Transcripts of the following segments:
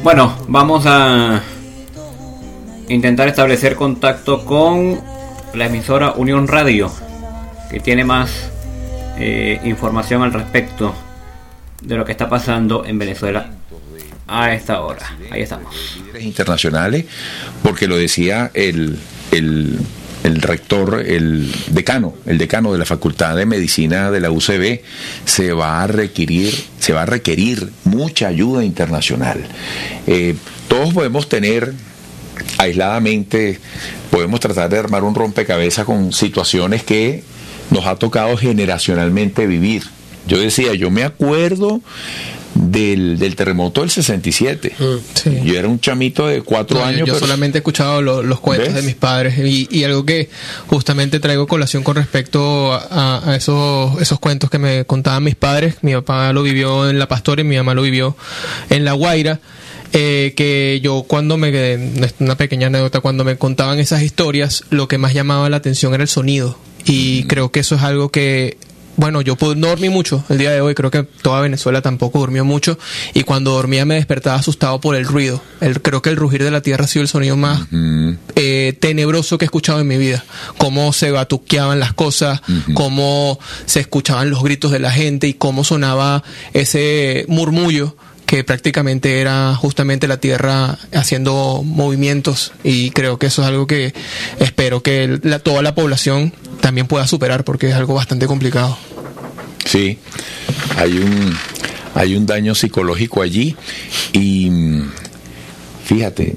Bueno, vamos a intentar establecer contacto con la emisora Unión Radio, que tiene más información al respecto de lo que está pasando en Venezuela a esta hora. Ahí estamos. Líderes internacionales, porque lo decía el rector, el decano de la Facultad de Medicina de la UCB, se va a requerir mucha ayuda internacional. Todos podemos tener aisladamente, podemos tratar de armar un rompecabezas con situaciones que nos ha tocado generacionalmente vivir. Yo me acuerdo del terremoto del 67. Sí. Yo era un chamito de 4 años. Yo solamente he escuchado los cuentos de mis padres y algo que justamente traigo colación con respecto a esos cuentos que me contaban mis padres. Mi papá lo vivió en La Pastora y mi mamá lo vivió en La Guaira. Que yo una pequeña anécdota, cuando me contaban esas historias, lo que más llamaba la atención era el sonido. Y creo que eso es algo que, bueno, yo no dormí mucho el día de hoy, creo que toda Venezuela tampoco durmió mucho, y cuando dormía me despertaba asustado por el ruido. Creo que el rugir de la tierra ha sido el sonido más tenebroso que he escuchado en mi vida. Cómo se batuqueaban las cosas, cómo se escuchaban los gritos de la gente y cómo sonaba ese murmullo que prácticamente era justamente la tierra haciendo movimientos, y creo que eso es algo que espero que toda la población también pueda superar, porque es algo bastante complicado. Sí, hay un daño psicológico allí, y fíjate,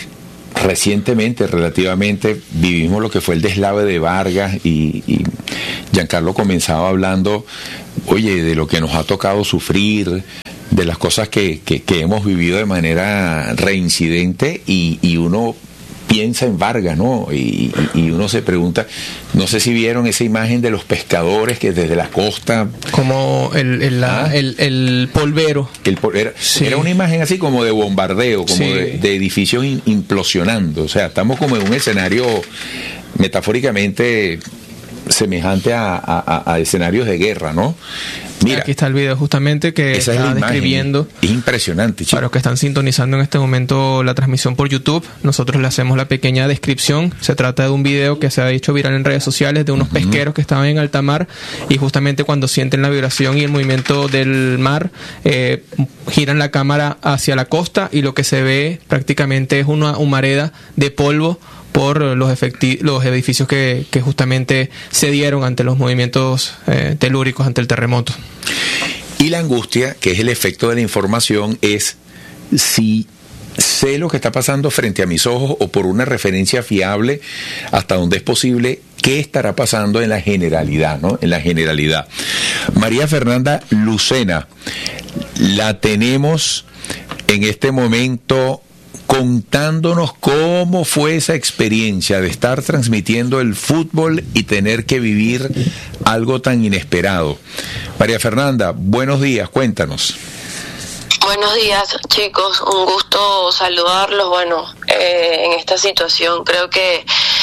relativamente vivimos lo que fue el deslave de Vargas, y Giancarlo comenzaba hablando, oye, de lo que nos ha tocado sufrir, de las cosas que hemos vivido de manera reincidente, y uno piensa en Vargas, ¿no? Y uno se pregunta, no sé si vieron esa imagen de los pescadores que desde la costa, como el polvero, sí, era una imagen así como de bombardeo, como sí, de edificios implosionando. O sea, estamos como en un escenario metafóricamente semejante a escenarios de guerra, ¿no? Mira, aquí está el video justamente que está describiendo. Es impresionante, chico. Para los que están sintonizando en este momento la transmisión por YouTube, nosotros le hacemos la pequeña descripción. Se trata de un video que se ha hecho viral en redes sociales de unos pesqueros que estaban en alta mar, y justamente cuando sienten la vibración y el movimiento del mar, giran la cámara hacia la costa, y lo que se ve prácticamente es una humareda de polvo por los edificios que justamente se dieron ante los movimientos telúricos, ante el terremoto. Y la angustia, que es el efecto de la información, es si sé lo que está pasando frente a mis ojos o por una referencia fiable, hasta donde es posible, qué estará pasando en la generalidad, ¿no? En la generalidad. María Fernanda Lucena, la tenemos en este momento contándonos cómo fue esa experiencia de estar transmitiendo el fútbol y tener que vivir algo tan inesperado. María Fernanda, buenos días, cuéntanos. Buenos días, chicos, un gusto saludarlos. Bueno, en esta situación creo que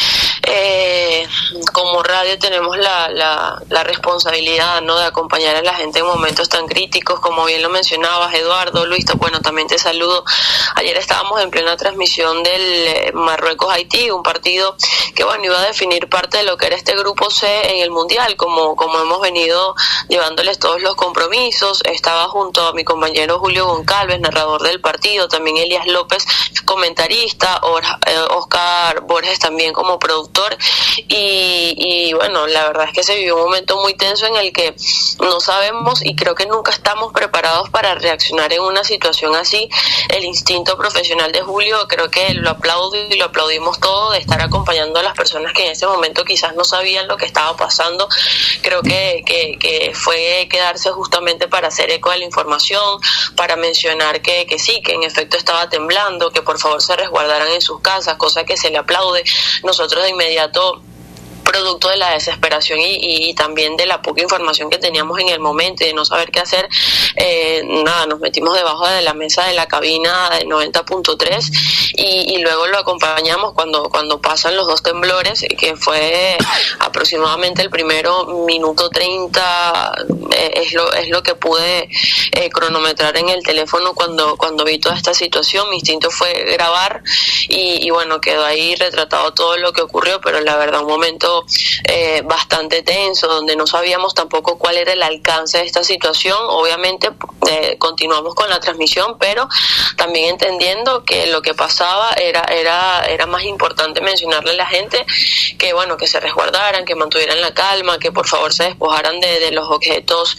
como radio tenemos la responsabilidad, ¿no?, de acompañar a la gente en momentos tan críticos, como bien lo mencionabas, Eduardo. Luis, bueno, también te saludo. Ayer estábamos en plena transmisión del Marruecos-Haití, un partido que, bueno, iba a definir parte de lo que era este grupo C en el Mundial, como hemos venido llevándoles todos los compromisos. Estaba junto a mi compañero Julio Goncalves, narrador del partido, también Elías López, comentarista, Oscar Borges también como productor, y bueno, la verdad es que se vivió un momento muy tenso en el que no sabemos, y creo que nunca estamos preparados para reaccionar en una situación así. El instinto profesional de Julio, creo que lo aplaudo y lo aplaudimos todo, de estar acompañando a las personas que en ese momento quizás no sabían lo que estaba pasando. Creo que fue quedarse justamente para hacer eco de la información, para mencionar que sí, que en efecto estaba temblando, que por favor se resguardaran en sus casas, cosa que se le aplaude. Nosotros de inmediato producto de la desesperación y también de la poca información que teníamos en el momento y de no saber qué hacer. Nos metimos debajo de la mesa de la cabina de 90.3 y luego lo acompañamos cuando pasan los 2 temblores, que fue aproximadamente el primero, minuto 30, es lo que pude cronometrar en el teléfono cuando vi toda esta situación. Mi instinto fue grabar y bueno, quedó ahí retratado todo lo que ocurrió, pero la verdad un momento bastante tenso, donde no sabíamos tampoco cuál era el alcance de esta situación. Obviamente continuamos con la transmisión, pero también entendiendo que lo que pasaba era más importante mencionarle a la gente que bueno, que se resguardaran, que mantuvieran la calma, que por favor se despojaran de los objetos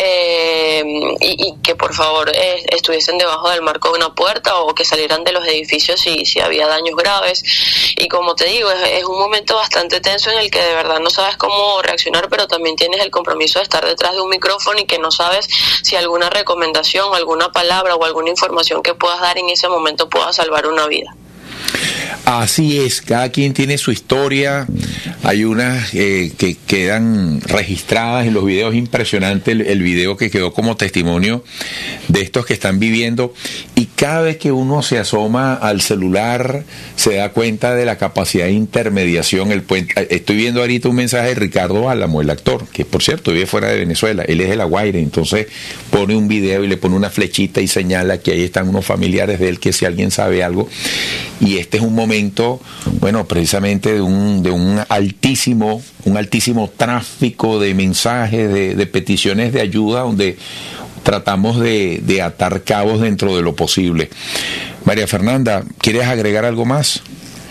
y que por favor estuviesen debajo del marco de una puerta o que salieran de los edificios si había daños graves. Y como te digo, es un momento bastante tenso en el que de verdad no sabes cómo reaccionar, pero también tienes el compromiso de estar detrás de un micrófono y que no sabes si alguna recomendación, alguna palabra o alguna información que puedas dar en ese momento pueda salvar una vida. Así es, cada quien tiene su historia. Hay unas que quedan registradas en los videos. Impresionante el video que quedó como testimonio de estos que están viviendo, y cada vez que uno se asoma al celular se da cuenta de la capacidad de intermediación. Estoy viendo ahorita un mensaje de Ricardo Álamo, el actor, que por cierto vive fuera de Venezuela, él es de La Guaira, entonces pone un video y le pone una flechita y señala que ahí están unos familiares de él, que si alguien sabe algo. Y este es un momento, bueno, precisamente de un altísimo tráfico de mensajes, de peticiones de ayuda, donde tratamos de atar cabos dentro de lo posible. María Fernanda, ¿quieres agregar algo más?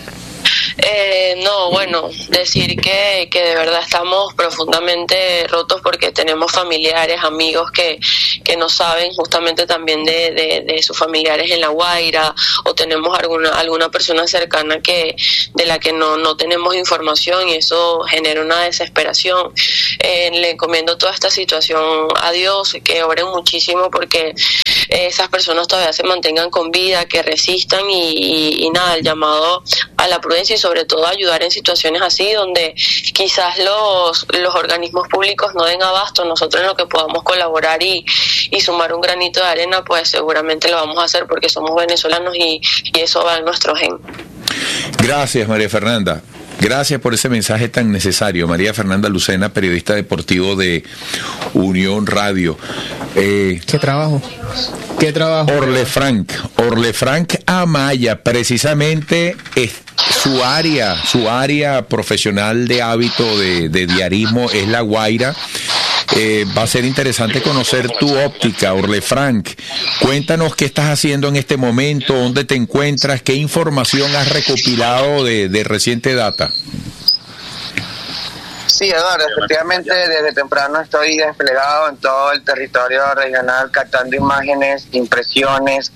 No, bueno, decir que de verdad estamos profundamente rotos porque tenemos familiares, amigos que no saben justamente también de sus familiares en La Guaira, o tenemos alguna persona cercana de la que no tenemos información, y eso genera una desesperación. Le encomiendo toda esta situación a Dios, que oren muchísimo porque esas personas todavía se mantengan con vida, que resistan y nada, el llamado a la prudencia y sobre todo a ayudar en situaciones así donde quizás los organismos públicos no den abasto. Nosotros en lo que podamos colaborar y sumar un granito de arena, pues seguramente lo vamos a hacer porque somos venezolanos y eso va en nuestro gen. Gracias, María Fernanda. Gracias por ese mensaje tan necesario. María Fernanda Lucena, periodista deportivo de Unión Radio. ¿Qué trabajo? Orle Frank Amaya, precisamente es su área profesional de hábito de diarismo es La Guaira. Va a ser interesante conocer tu óptica, Orle Frank. Cuéntanos qué estás haciendo en este momento, dónde te encuentras, qué información has recopilado de reciente data. Sí, Eduardo, efectivamente desde temprano estoy desplegado en todo el territorio regional captando imágenes, impresiones,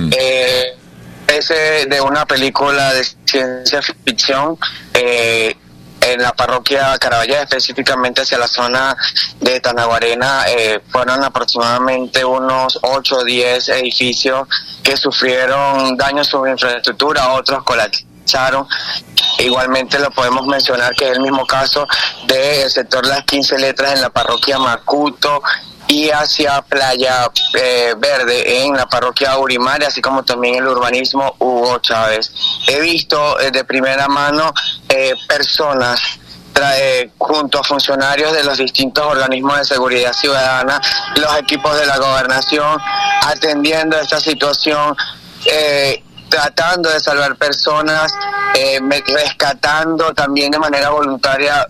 de una película de ciencia ficción en la parroquia Caraballeda, específicamente hacia la zona de Tanaguarena. Fueron aproximadamente unos 8 o 10 edificios que sufrieron daños sobre infraestructura, otros colapsaron. Igualmente lo podemos mencionar que es el mismo caso del sector Las 15 Letras en la parroquia Macuto y hacia Playa Verde en la parroquia Urimari, así como también el urbanismo Hugo Chávez. He visto de primera mano personas junto a funcionarios de los distintos organismos de seguridad ciudadana, los equipos de la gobernación, atendiendo esta situación, tratando de salvar personas, rescatando también de manera voluntaria.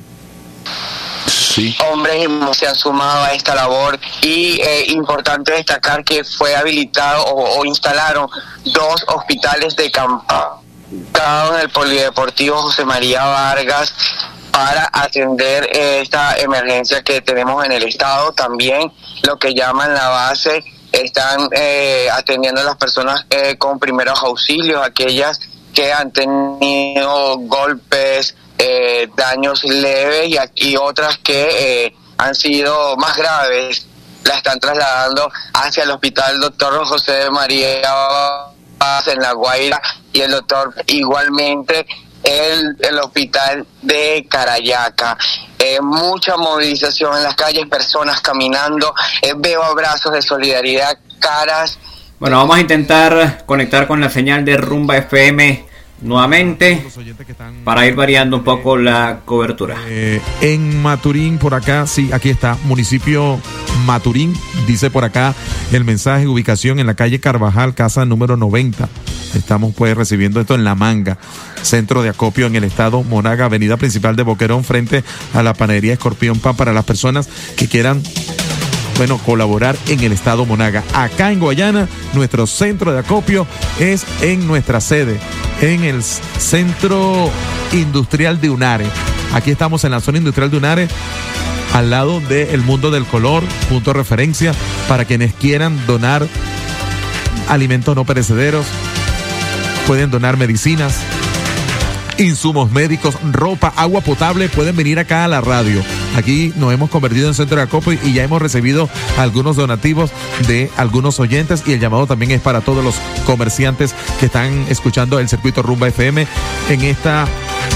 Sí. Hombres se han sumado a esta labor y importante destacar que fue habilitado o instalaron 2 hospitales de campaña en el Polideportivo José María Vargas para atender esta emergencia que tenemos en el estado. También lo que llaman la base, están atendiendo a las personas con primeros auxilios, aquellas que han tenido golpes, daños leves y otras que han sido más graves. La están trasladando hacia el hospital doctor José María en La Guaira, y el doctor igualmente el hospital de Carayaca. Mucha movilización en las calles, personas caminando, veo abrazos de solidaridad, caras. Bueno, vamos a intentar conectar con la señal de Rumba FM nuevamente para ir variando un poco la cobertura. En Maturín, por acá, sí, aquí está, municipio Maturín, dice por acá el mensaje, ubicación en la calle Carvajal, casa número 90. Estamos pues recibiendo esto en La Manga, centro de acopio en el estado Monaga, avenida principal de Boquerón, frente a la panadería Escorpión Pan, para las personas que quieran, bueno, colaborar en el estado Monaga. Acá en Guayana, nuestro centro de acopio es en nuestra sede, en el Centro Industrial de Unare. Aquí estamos en la zona industrial de Unare, al lado del Mundo del Color, punto de referencia para quienes quieran donar alimentos no perecederos. Pueden donar medicinas, insumos médicos, ropa, agua potable. Pueden venir acá a la radio. Aquí nos hemos convertido en centro de acopio y ya hemos recibido algunos donativos de algunos oyentes, y el llamado también es para todos los comerciantes que están escuchando el circuito Rumba FM en esta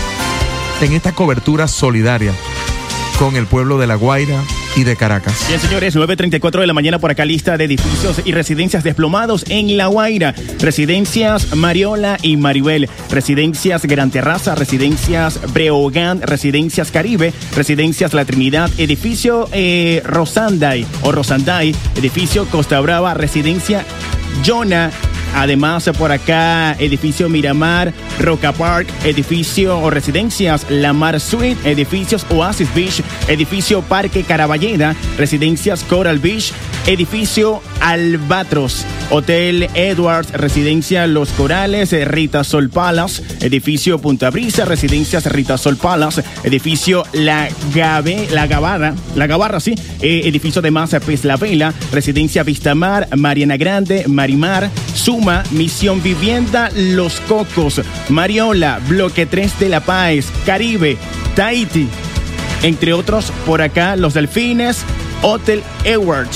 cobertura solidaria con el pueblo de La Guaira y de Caracas. Bien, señores, 9:34 de la mañana, por acá lista de edificios y residencias desplomados en La Guaira. Residencias Mariola y Maribel, residencias Gran Terraza, residencias Breogán, residencias Caribe, residencias La Trinidad, edificio Rosanday, edificio Costa Brava, residencia Jonah. Además, por acá, edificio Miramar, Roca Park, edificio o residencias La Mar Suite, edificios Oasis Beach, edificio Parque Caraballeda, residencias Coral Beach, edificio Albatros, Hotel Edwards, residencia Los Corales, Ritasol Palace, edificio Punta Brisa, residencias Ritasol Palace, edificio La Gabarra, sí, edificio de Masa Pez La Vela, residencia Vistamar, Mariana Grande, Marimar, Suma, Misión Vivienda Los Cocos, Mariola, Bloque 3 de La Paz, Caribe, Tahiti, entre otros. Por acá, Los Delfines, Hotel Edward.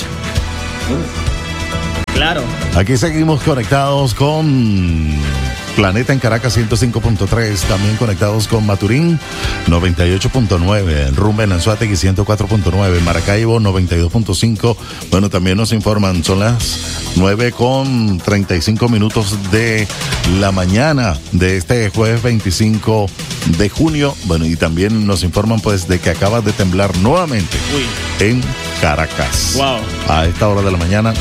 Claro. Aquí seguimos conectados con Planeta en Caracas 105.3, también conectados con Maturín 98.9, Rumba en Anzoátegui 104.9, Maracaibo 92.5. Bueno, también nos informan, son las 9:35 de la mañana de este jueves 25 de junio. Bueno, y también nos informan pues de que acaba de temblar nuevamente en Caracas. Wow. A esta hora de la mañana,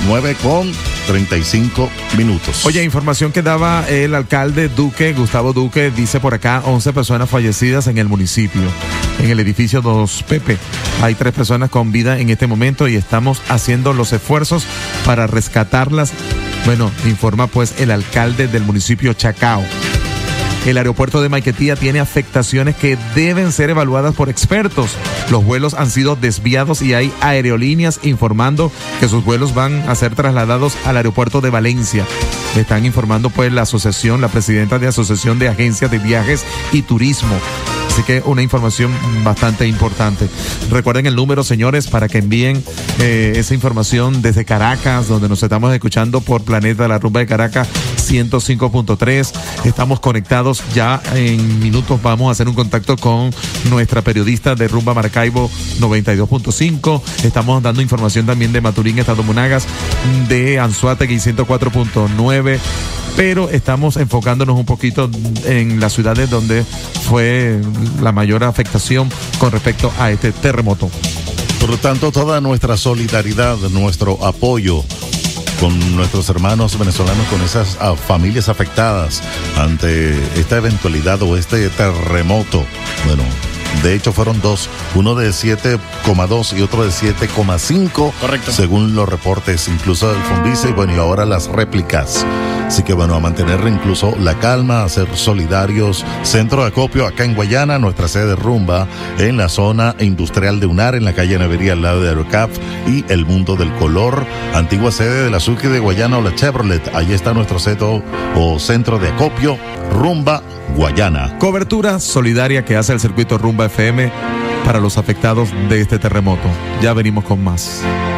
9:35. Oye, información que daba el alcalde Duque, Gustavo Duque, dice por acá 11 personas fallecidas en el municipio, en el edificio Dos Pepe. Hay 3 personas con vida en este momento y estamos haciendo los esfuerzos para rescatarlas. Bueno, informa pues el alcalde del municipio Chacao. El aeropuerto de Maiquetía tiene afectaciones que deben ser evaluadas por expertos. Los vuelos han sido desviados y hay aerolíneas informando que sus vuelos van a ser trasladados al aeropuerto de Valencia. Están informando pues la presidenta de Asociación de Agencias de Viajes y Turismo. Así que una información bastante importante. Recuerden el número, señores, para que envíen esa información desde Caracas, donde nos estamos escuchando por Planeta La Rumba de Caracas 105.3. Estamos conectados ya en minutos. Vamos a hacer un contacto con nuestra periodista de Rumba Maracaibo 92.5. Estamos dando información también de Maturín, Estado Monagas, de Anzoátegui 104.9. Pero estamos enfocándonos un poquito en las ciudades donde fue la mayor afectación con respecto a este terremoto. Por lo tanto, toda nuestra solidaridad, nuestro apoyo con nuestros hermanos venezolanos, con esas familias afectadas ante esta eventualidad o este terremoto. Bueno, de hecho fueron 2, uno de 7,2 y otro de 7,5. Correcto. Según los reportes, incluso del Fondice, y bueno, y ahora las réplicas. Así que bueno, a mantener incluso la calma, a ser solidarios. Centro de acopio acá en Guayana, nuestra sede Rumba, en la zona industrial de Unare, en la calle Nevería, al lado de Aerocap y el Mundo del Color, antigua sede de la Suzuki de Guayana o la Chevrolet. Allí está nuestro centro de acopio Rumba Guayana. Cobertura solidaria que hace el circuito Rumba FM para los afectados de este terremoto. Ya venimos con más.